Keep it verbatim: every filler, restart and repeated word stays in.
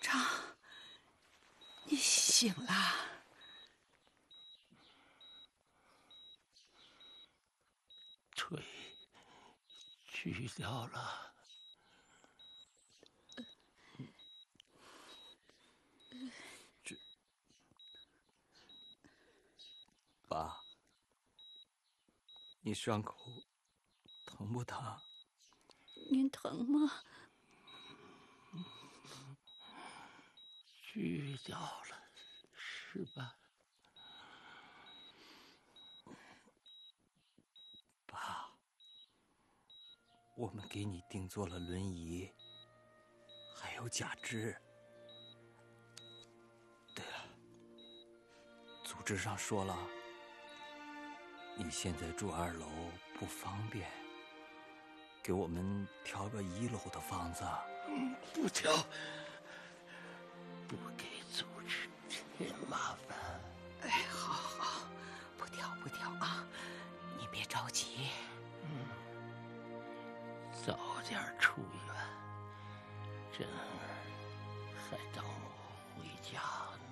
昌，你醒了？ 腿锯掉了。这，爸，你伤口疼不疼？ 您疼吗？ 锯掉了，是吧？爸，我们给你定做了轮椅，还有假肢。对了，组织上说了，你现在住二楼不方便，给我们调个一楼的房子。不调，不给组织添麻烦。 哎，好好，不挑不挑啊，你别着急。 嗯，早点出院，珍儿还等我回家呢。